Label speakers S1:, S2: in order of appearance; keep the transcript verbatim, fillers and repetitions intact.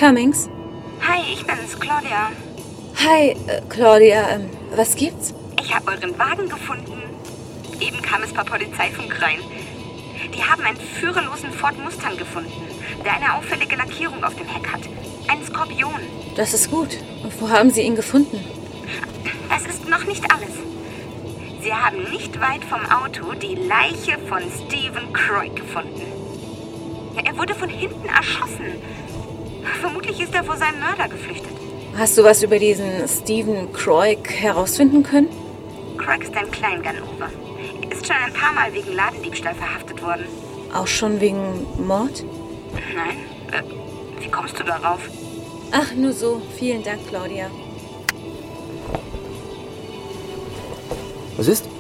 S1: Cummings?
S2: Hi, ich bin's, Claudia.
S1: Hi, äh, Claudia. Ähm, was gibt's?
S2: Ich habe euren Wagen gefunden. Eben kam es per Polizeifunk rein. Die haben einen führerlosen Ford Mustang gefunden, der eine auffällige Lackierung auf dem Heck hat. Ein Skorpion.
S1: Das ist gut. Und wo haben Sie ihn gefunden?
S2: Das ist noch nicht alles. Sie haben nicht weit vom Auto die Leiche von Stephen Croix gefunden. Er wurde von hinten erschossen. Vermutlich ist er vor seinem Mörder geflüchtet.
S1: Hast du was über diesen Stephen Croix herausfinden können?
S2: Croix ist ein Kleinganove. Er ist schon ein paar Mal wegen Ladendiebstahl verhaftet worden.
S1: Auch schon wegen Mord?
S2: Nein? Äh, wie kommst du darauf?
S1: Ach, nur so. Vielen Dank, Claudia.
S3: Was ist?